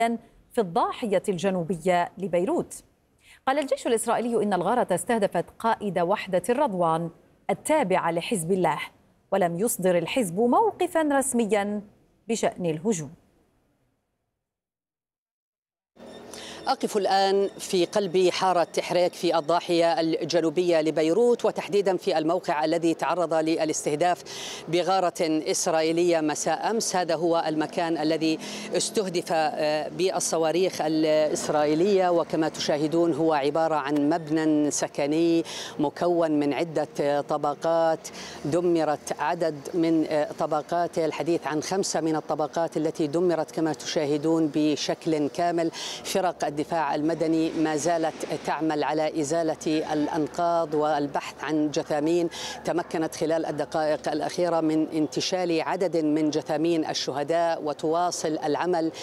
في الضاحية الجنوبية لبيروت. قال الجيش الإسرائيلي إن الغارة استهدفت قائد وحدة الرضوان التابعة لحزب الله، ولم يصدر الحزب موقفا رسميا بشأن الهجوم. أقف الآن في قلب حارة تحريك في الضاحية الجنوبية لبيروت، وتحديدا في الموقع الذي تعرض للاستهداف بغارة إسرائيلية مساء أمس. هذا هو المكان الذي استهدف بالصواريخ الإسرائيلية، وكما تشاهدون هو عبارة عن مبنى سكني مكون من عدة طبقات، دمرت عدد من طبقاته، الحديث عن 5 من الطبقات التي دمرت كما تشاهدون بشكل كامل. فرق الدفاع المدني ما زالت تعمل على إزالة الأنقاض والبحث عن جثامين. تمكنت خلال الدقائق الأخيرة من انتشال عدد من جثامين الشهداء، وتواصل العمل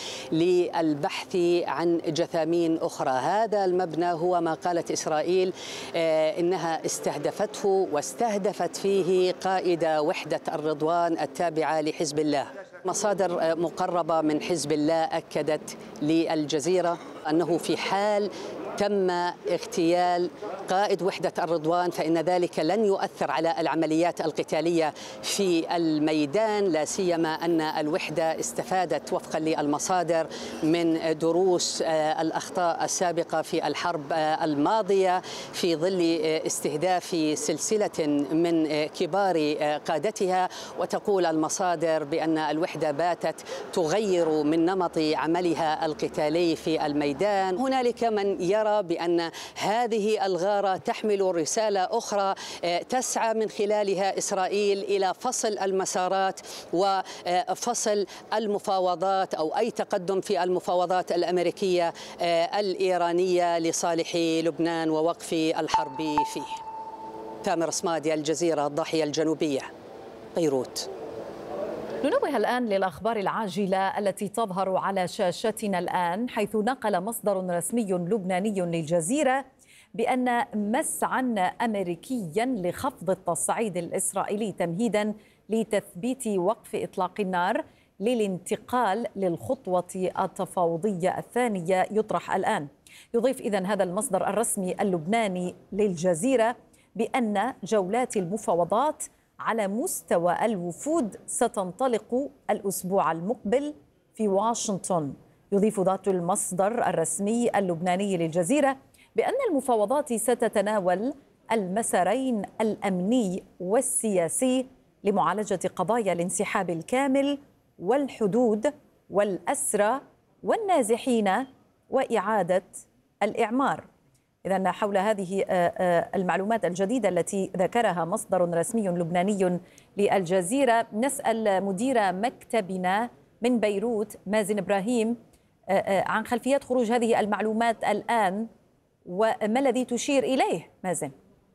للبحث عن جثامين أخرى. هذا المبنى هو ما قالت إسرائيل إنها استهدفته واستهدفت فيه قائد وحدة الرضوان التابعة لحزب الله. مصادر مقربة من حزب الله أكدت للجزيرة أنه في حال تم اغتيال قائد وحدة الرضوان فإن ذلك لن يؤثر على العمليات القتالية في الميدان، لا سيما أن الوحدة استفادت وفقا للمصادر من دروس الأخطاء السابقة في الحرب الماضية في ظل استهداف سلسلة من كبار قادتها. وتقول المصادر بأن الوحدة باتت تغير من نمط عملها القتالي في الميدان. هنالك من يرى بأن هذه الغارة تحمل رسالة أخرى تسعى من خلالها إسرائيل إلى فصل المسارات وفصل المفاوضات أو أي تقدم في المفاوضات الأمريكية الإيرانية لصالح لبنان ووقف الحرب فيه. تامر صمادي، الجزيرة، الضاحية الجنوبية، بيروت. ننوه الآن للأخبار العاجلة التي تظهر على شاشتنا الآن، حيث نقل مصدر رسمي لبناني للجزيرة بأن مسعى أمريكيا لخفض التصعيد الإسرائيلي تمهيدا لتثبيت وقف إطلاق النار للانتقال للخطوة التفاوضية الثانية يطرح الآن. يضيف إذن هذا المصدر الرسمي اللبناني للجزيرة بأن جولات المفاوضات على مستوى الوفود ستنطلق الأسبوع المقبل في واشنطن. يضيف ذات المصدر الرسمي اللبناني للجزيرة بأن المفاوضات ستتناول المسارين الأمني والسياسي لمعالجة قضايا الانسحاب الكامل والحدود والأسرى والنازحين وإعادة الإعمار. إذن حول هذه المعلومات الجديدة التي ذكرها مصدر رسمي لبناني للجزيرة، نسأل مدير مكتبنا من بيروت مازن إبراهيم عن خلفيات خروج هذه المعلومات الآن وما الذي تشير إليه. مازن.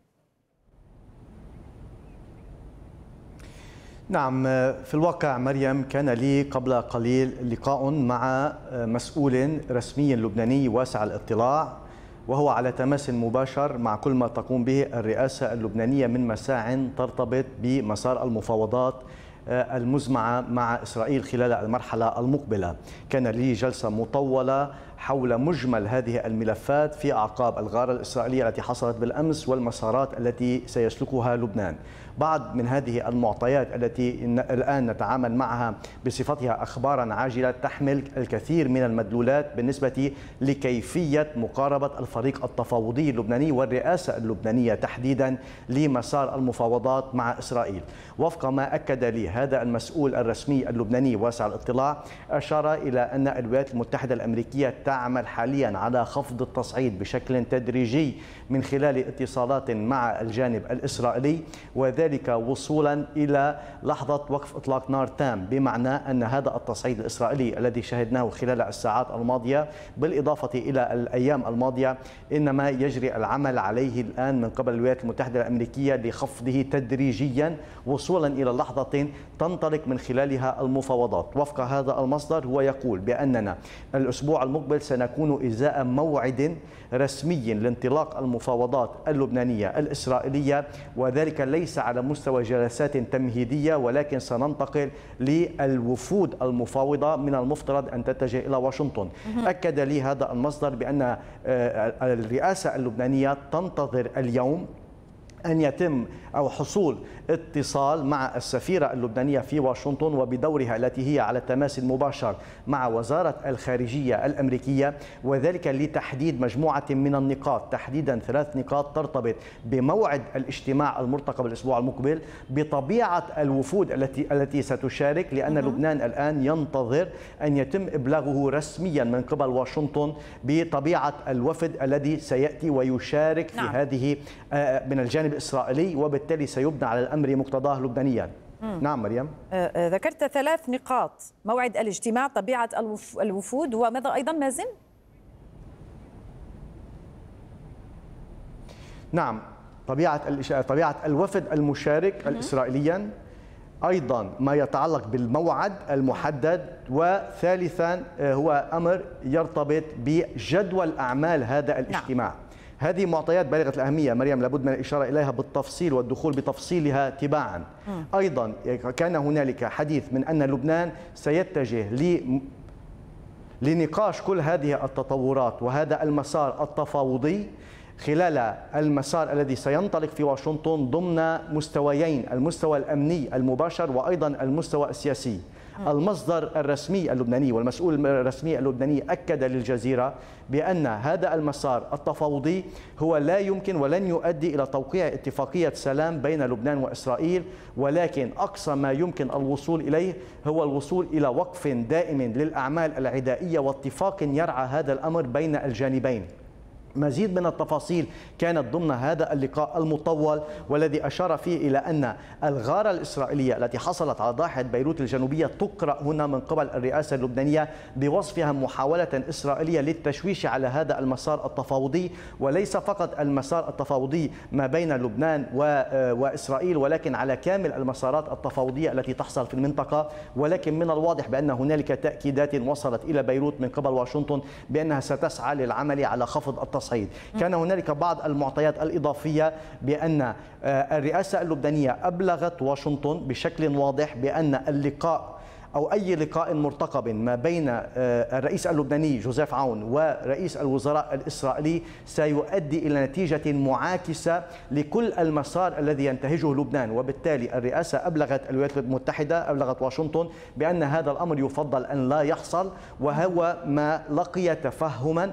نعم، في الواقع مريم كان لي قبل قليل لقاء مع مسؤول رسمي لبناني واسع الاطلاع، وهو على تماس مباشر مع كل ما تقوم به الرئاسة اللبنانية من مساع ترتبط بمسار المفاوضات المزمعة مع إسرائيل خلال المرحلة المقبلة. كان لي جلسة مطولة حول مجمل هذه الملفات في أعقاب الغارة الإسرائيلية التي حصلت بالأمس والمسارات التي سيسلكها لبنان. بعض من هذه المعطيات التي الآن نتعامل معها بصفتها أخبارا عاجلة تحمل الكثير من المدلولات بالنسبة لكيفية مقاربة الفريق التفاوضي اللبناني والرئاسة اللبنانية تحديدا لمسار المفاوضات مع إسرائيل. وفق ما أكد لي هذا المسؤول الرسمي اللبناني واسع الاطلاع، أشار إلى أن الولايات المتحدة الأمريكية تعمل حاليا على خفض التصعيد بشكل تدريجي من خلال اتصالات مع الجانب الإسرائيلي، وذلك وصولا إلى لحظة وقف إطلاق نار تام، بمعنى أن هذا التصعيد الإسرائيلي الذي شهدناه خلال الساعات الماضية بالإضافة إلى الأيام الماضية إنما يجري العمل عليه الآن من قبل الولايات المتحدة الأمريكية لخفضه تدريجيا وصولا إلى لحظة تنطلق من خلالها المفاوضات. وفق هذا المصدر هو يقول بأننا الأسبوع المقبل سنكون إزاء موعد رسمي لانطلاق المفاوضات اللبنانية الإسرائيلية، وذلك ليس على مستوى جلسات تمهيدية، ولكن سننتقل للوفود المفاوضة من المفترض أن تتجه إلى واشنطن. أكد لي هذا المصدر بأن الرئاسة اللبنانية تنتظر اليوم أن يتم أو حصول اتصال مع السفيرة اللبنانية في واشنطن وبدورها التي هي على التماس المباشر مع وزارة الخارجية الأمريكية، وذلك لتحديد مجموعة من النقاط، تحديدا 3 نقاط ترتبط بموعد الاجتماع المرتقب الأسبوع المقبل، بطبيعة الوفود التي ستشارك، لأن لبنان الآن ينتظر أن يتم إبلاغه رسميا من قبل واشنطن بطبيعة الوفد الذي سيأتي ويشارك في هذه من الجانب الإسرائيلي، وبالتالي سيبنى على الأمر مقتضاه لبنانيا. نعم مريم. ذكرت 3 نقاط: موعد الاجتماع، طبيعة الوفود، وماذا أيضا مازن؟ نعم، طبيعة الوفد المشارك الإسرائيليا، أيضا ما يتعلق بالموعد المحدد، وثالثا هو أمر يرتبط بجدول أعمال هذا الاجتماع. هذه معطيات بالغة الأهمية مريم، لابد من الإشارة إليها بالتفصيل والدخول بتفصيلها تباعا. أيضا كان هنالك حديث من أن لبنان سيتجه لنقاش كل هذه التطورات وهذا المسار التفاوضي خلال المسار الذي سينطلق في واشنطن ضمن مستويين: المستوى الأمني المباشر وأيضا المستوى السياسي. المصدر الرسمي اللبناني والمسؤول الرسمي اللبناني أكد للجزيرة بأن هذا المسار التفاوضي هو لا يمكن ولن يؤدي إلى توقيع اتفاقية سلام بين لبنان وإسرائيل، ولكن أقصى ما يمكن الوصول إليه هو الوصول إلى وقف دائم للأعمال العدائية واتفاق يرعى هذا الأمر بين الجانبين. مزيد من التفاصيل كانت ضمن هذا اللقاء المطول، والذي أشار فيه إلى أن الغارة الإسرائيلية التي حصلت على ضاحية بيروت الجنوبية تقرأ هنا من قبل الرئاسة اللبنانية بوصفها محاولة إسرائيلية للتشويش على هذا المسار التفاوضي، وليس فقط المسار التفاوضي ما بين لبنان وإسرائيل، ولكن على كامل المسارات التفاوضية التي تحصل في المنطقة. ولكن من الواضح بأن هنالك تأكيدات وصلت إلى بيروت من قبل واشنطن بأنها ستسعى للعمل على خفض التصعيد. كان هنالك بعض المعطيات الإضافية بأن الرئاسة اللبنانية أبلغت واشنطن بشكل واضح بأن اللقاء أو أي لقاء مرتقب ما بين الرئيس اللبناني جوزيف عون ورئيس الوزراء الإسرائيلي سيؤدي إلى نتيجة معاكسة لكل المسار الذي ينتهجه لبنان. وبالتالي الرئاسة أبلغت الولايات المتحدة، أبلغت واشنطن بأن هذا الأمر يفضل أن لا يحصل، وهو ما لقي تفهما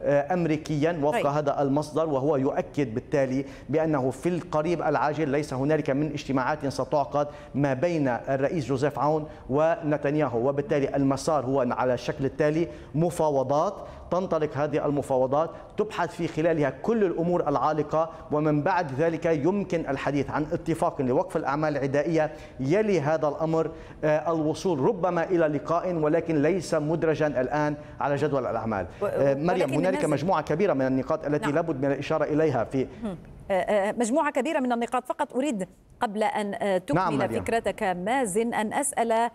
أمريكيا وفق هذا المصدر، وهو يؤكد بالتالي بأنه في القريب العاجل ليس هنالك من اجتماعات ستعقد ما بين الرئيس جوزيف عون ونتنياهو. وبالتالي المسار هو على الشكل التالي: مفاوضات، تنطلق هذه المفاوضات تبحث في خلالها كل الأمور العالقة، ومن بعد ذلك يمكن الحديث عن اتفاق لوقف الأعمال العدائية. يلي هذا الأمر الوصول ربما إلى لقاء، ولكن ليس مدرجا الآن على جدول الأعمال. مريم، هنالك مجموعة كبيرة من النقاط التي لابد من الإشارة إليها في مجموعة كبيرة من النقاط. فقط أريد قبل أن تكمل فكرتك مازن أن أسأل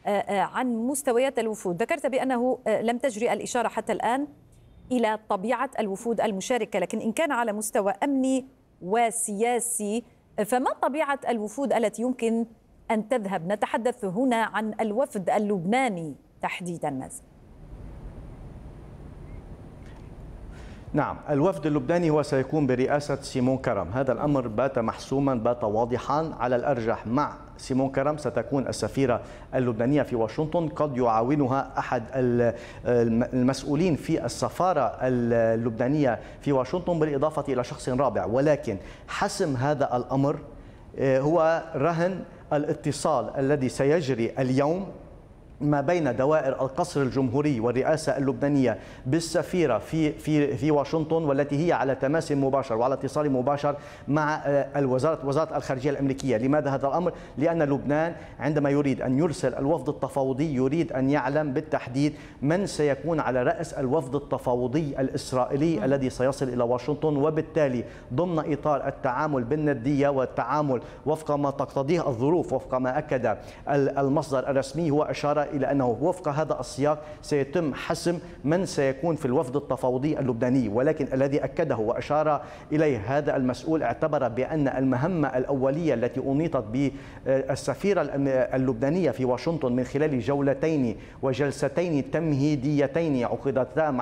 عن مستويات الوفود. ذكرت بأنه لم تجري الإشارة حتى الآن إلى طبيعة الوفود المشاركة، لكن إن كان على مستوى أمني وسياسي فما طبيعة الوفود التي يمكن أن تذهب؟ نتحدث هنا عن الوفد اللبناني تحديدا مازن. نعم، الوفد اللبناني هو سيكون برئاسة سيمون كرم. هذا الأمر بات محسوما، بات واضحا. على الأرجح مع سيمون كرم ستكون السفيرة اللبنانية في واشنطن، قد يعاونها أحد المسؤولين في السفارة اللبنانية في واشنطن بالإضافة إلى شخص رابع. ولكن حسم هذا الأمر هو رهن الاتصال الذي سيجري اليوم ما بين دوائر القصر الجمهوري والرئاسة اللبنانية بالسفيرة في واشنطن، والتي هي على تماس مباشر وعلى اتصال مباشر مع وزارة الخارجية الأمريكية. لماذا هذا الأمر؟ لأن لبنان عندما يريد أن يرسل الوفد التفاوضي يريد أن يعلم بالتحديد من سيكون على رأس الوفد التفاوضي الإسرائيلي الذي سيصل إلى واشنطن. وبالتالي ضمن إطار التعامل بالندية والتعامل وفق ما تقتضيه الظروف، وفق ما أكد المصدر الرسمي، هو أشار إلى أنه وفق هذا السياق سيتم حسم من سيكون في الوفد التفاوضي اللبناني، ولكن الذي أكده وأشار إليه هذا المسؤول اعتبر بأن المهمة الأولية التي أنيطت بالسفيرة اللبنانية في واشنطن من خلال جولتين وجلستين تمهيديتين عقدتا